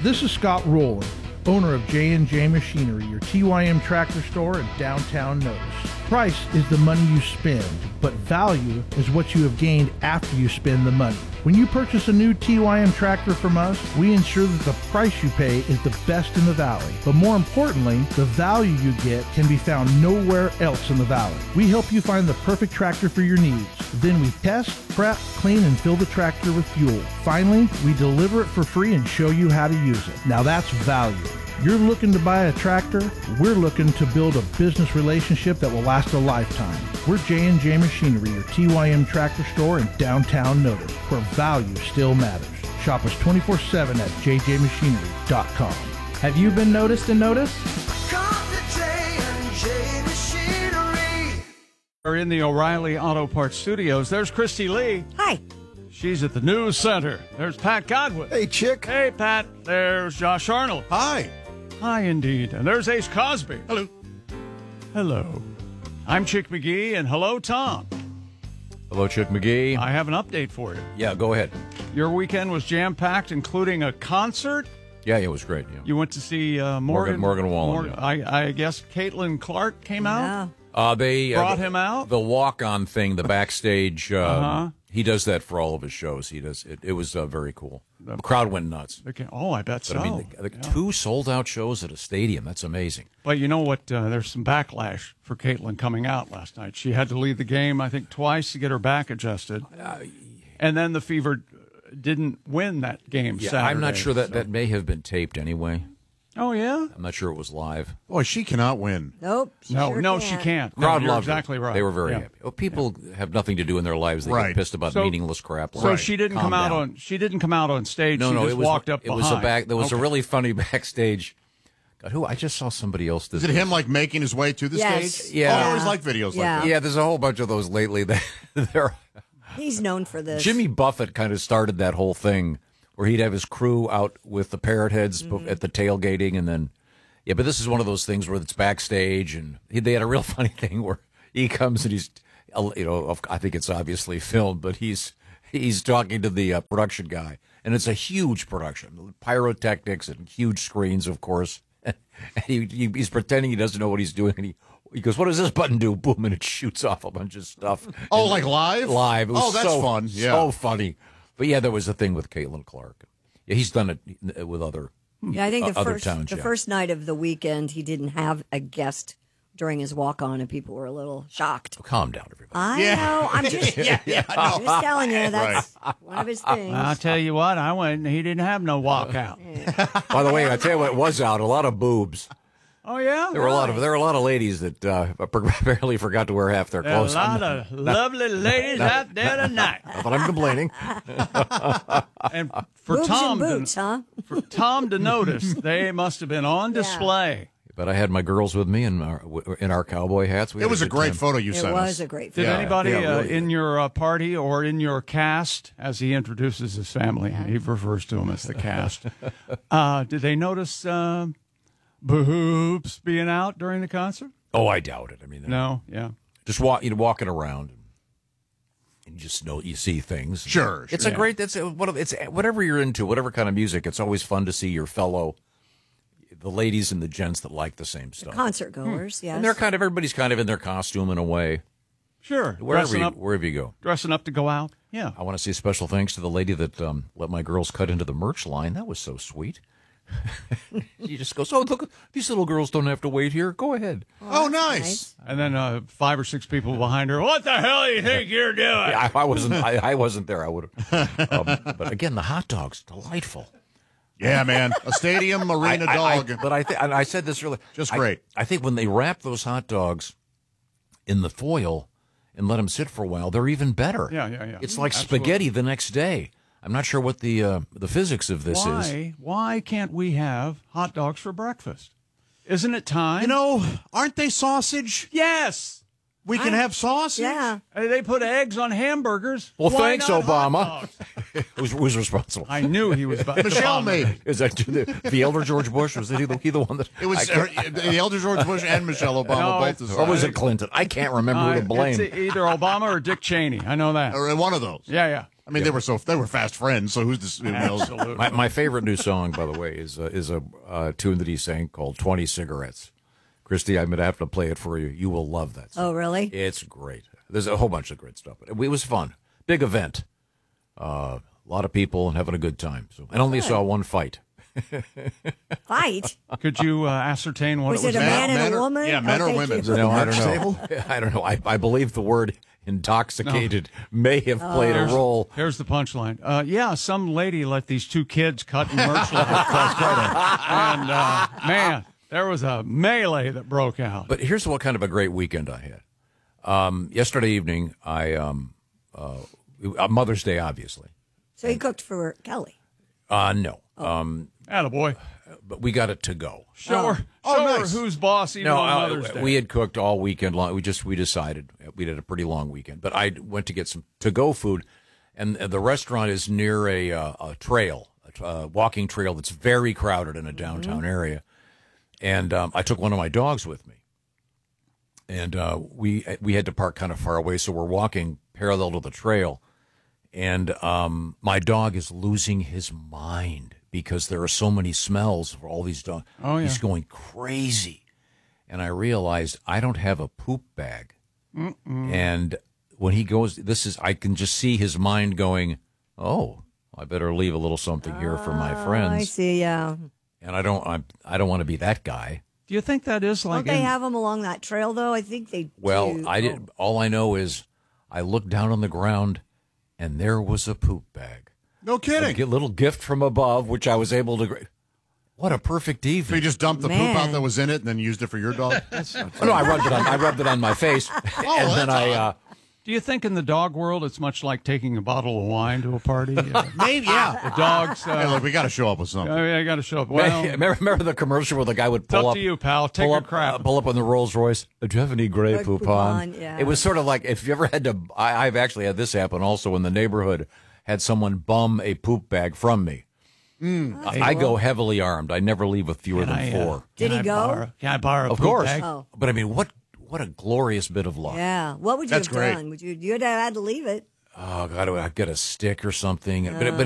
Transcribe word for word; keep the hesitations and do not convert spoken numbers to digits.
This is Scott Rowland, owner of J and J Machinery, your T Y M tractor store in downtown Notice. Price is the money you spend, but value is what you have gained after you spend the money. When you purchase a new T Y M tractor from us, we ensure that the price you pay is the best in the valley. But more importantly, the value you get can be found nowhere else in the valley. We help you find the perfect tractor for your needs. Then we test, prep, clean, and fill the tractor with fuel. Finally, we deliver it for free and show you how to use it. Now that's value. You're looking to buy a tractor, we're looking to build a business relationship that will last a lifetime. We're J and J Machinery, your T Y M tractor store in downtown Notice, where value still matters. Shop us twenty-four seven at j j machinery dot com. Have you been noticed and noticed? Come to J and J Machinery. We're in the O'Reilly Auto Parts Studios. There's Christy Lee. Hi. She's at the News Center. There's Pat Godwin. Hey, Chick. Hey, Pat. There's Josh Arnold. Hi. Hi, indeed. And there's Ace Cosby. Hello. Hello. I'm Chick McGee, and hello, Tom. Hello, Chick McGee. I have an update for you. Yeah, go ahead. Your weekend was jam-packed, including a concert. Yeah, it was great. Yeah. You went to see uh, Morgan. Morgan, Morgan Wallen. Morgan, I, I guess Caitlin Clark came out. Yeah. Uh, they Brought uh, him out? The walk-on thing, the backstage. Uh, Uh-huh. He does that for all of his shows. He does. It, it was uh, very cool. The crowd went nuts. Okay. Oh, I bet But so. I mean, the, the Yeah. two sold-out shows at a stadium. That's amazing. But you know what? Uh, there's some backlash for Caitlin coming out last night. She had to leave the game, I think, twice to get her back adjusted. Uh, and then the Fever didn't win that game Yeah, Saturday. I'm not sure that so- that may have been taped anyway. Oh, yeah? I'm not sure it was live. Boy, she cannot win. Nope. She No, sure no, can't. she can't. No, Crowd you're loved her. exactly right. They were very Yeah. happy. Well, people have nothing to do in their lives. They Right. get pissed about So- meaningless crap. So Right. she didn't Calm come out down. on. She didn't come out on stage. No, she no, just it was walked up it behind. was a back. There was Okay. a really funny backstage. God, who I just saw somebody else. This Is it him, like, making his way to the Yes. stage? Yeah. Oh, I always like videos Yeah. like that. Yeah, there's a whole bunch of those lately. That they're He's known for this. Jimmy Buffett kind of started that whole thing where he'd have his crew out with the parrot heads Mm-hmm. at the tailgating, and then yeah. But this is one of those things where it's backstage, and he, they had a real funny thing where he comes and he's, you know, I think it's obviously filmed, but he's he's talking to the uh, production guy, and it's a huge production, pyrotechnics and huge screens, of course. And he, he he's pretending he doesn't know what he's doing, and he. He goes, "What does this button do?" Boom, and it shoots off a bunch of stuff. Oh, And- like live? Live. It was Oh, that's so, fun. Yeah. So funny. But yeah, there was a thing with Caitlin Clark. Yeah, he's done it with other Yeah, I think the uh, other first towns, the yeah. first night of the weekend he didn't have a guest during his walk on, and people were a little shocked. Calm down, everybody. I Yeah. know. I'm just, yeah, yeah, I I'm just telling you that's one of his things. I'll tell you what. I went. and He didn't have no walkout. By the way, I tell you what was out, a lot of boobs. Oh yeah. There were a lot of there were a lot of ladies that uh, apparently forgot to wear half their There are a clothes. lot of lovely ladies out there tonight. Not that I'm complaining. And for Boobs Tom, and boots, to, huh? for Tom to notice, they must have been on display. But I had my girls with me in our, in our cowboy hats. We It had was a good great time. photo you It sent was us. a great Did film. Yeah, anybody yeah, uh, really in good. your uh, party or in your cast, as he introduces his family, he refers to them as the cast, uh, did they notice uh, boobs being out during the concert? Oh, I doubt it. I mean, No, yeah. just walk, you know, walking around, and, and just know you see things. Sure, It's sure. a great. It's a, what it's whatever you're into, whatever kind of music. It's always fun to see your fellow, the ladies and the gents that like the same stuff. Concert goers, yes. And they're kind of everybody's kind of in their costume in a way. Sure. Wherever dressing you, up, wherever you go. dressing up to go out. Yeah. I want to say special thanks to the lady that um, let my girls cut into the merch line. That was so sweet. She just goes, "Oh, look, these little girls don't have to wait here. Go ahead." Oh, nice. And then uh, five or six people behind her. What the hell do you think you're doing? Yeah, I, I wasn't. I, I wasn't there. I would have. Um, but again, the hot dogs, delightful. Yeah, man. A stadium arena I- I- dog. I- but I think I said this earlier. Just I- great. I, think when they wrap those hot dogs in the foil and let them sit for a while, they're even better. Yeah, yeah, yeah. It's like Absolutely. spaghetti the next day. I'm not sure what the uh, the physics of this why, is. Why can't we have hot dogs for breakfast? Isn't it time? You know, aren't they sausage? yes. We can I- have sausage? Yeah. Hey, they put eggs on hamburgers. Well, Why thanks, not hot Obama. dogs? Who's, who's responsible? I knew he was. about Michelle Obama. made it. Is that the, the elder George Bush? Was he the, he the one that? It was I can't- uh, the elder George Bush and Michelle Obama No, both it's- decided. or was it Clinton? I can't remember Uh, who to blame. It's either Obama or Dick Cheney. I know that. Or one of those. Yeah, yeah. I mean, they were so they were fast friends. So who's this? Who knows? Absolutely. My, my favorite new song, by the way, is uh, is a uh, tune that he sang called twenty cigarettes. Christy, I'm going to have to play it for you. You will love that song. Oh, really? It's great. There's a whole bunch of great stuff. It was fun. Big event. Uh, a lot of people and having a good time. So, I only Good. saw one fight. Fight? Could you uh, ascertain what Was it was? it a man Men- and men a or- woman? yeah, Oh, men or thank women. you. No, I March don't know. I don't know. I, I believe the word intoxicated may have played a role. Here's the punchline. Uh, yeah, some lady let these two kids cut and merch like and uh, man, there was a melee that broke out. But here's what kind of a great weekend I had. Um, yesterday evening, I um, uh, uh, Mother's Day, obviously. So you cooked for Kelly. Uh, no, um, Attaboy. but we got it to go. Show her, Oh, show her nice. who's boss even No, on uh, Mother's Day. we had cooked all weekend long. We just we decided we did a pretty long weekend. But I went to get some to go food, and the restaurant is near a uh, a trail, a uh, walking trail that's very crowded in a downtown area. And um, I took one of my dogs with me, and uh, we we had to park kind of far away, so we're walking parallel to the trail. And um, my dog is losing his mind because there are so many smells for all these dogs. Oh, yeah. He's going crazy. And I realized I don't have a poop bag. Mm-mm. And when he goes, this is, I can just see his mind going, oh, I better leave a little something here for my Oh, friends. I see, yeah. And I don't, I, I don't want to be that guy. Do you think that is like Don't they in- have them along that trail, though? I think they Well, do. I did. All I know is I looked down on the ground, and there was a poop bag. No A kidding. gi- little gift from above, which I was able to. gra- What a perfect So you evening! just dumped the poop Man. out that was in it and then used it for your dog? Oh, no, I rubbed it on. I rubbed it on my face, and then I. Uh, Do you think in the dog world it's much like taking a bottle of wine to a party? Uh, Maybe, yeah. the dogs. Hey, Uh, look, we got to show up with something. I, mean, I got to show up. Well, remember, remember the commercial where the guy would it's up pull up? to you, pal. Take pull a up, crap. uh, pull up on the Rolls Royce. Do you have any Grey Grey Poupon? Poupon, yeah. It was sort of like if you ever had to. I, I've actually had this happen also in the neighborhood. Had someone bum a poop bag from me. I, I go heavily armed. I never leave with fewer than I, uh, four. Did can he I go? borrow- can I borrow a Of poop course. bag? Oh. But I mean, what what a glorious bit of luck. Yeah. What would you That's have great. done? Would you? You'd have had to leave it. Oh God, I'd get a stick or something. But, but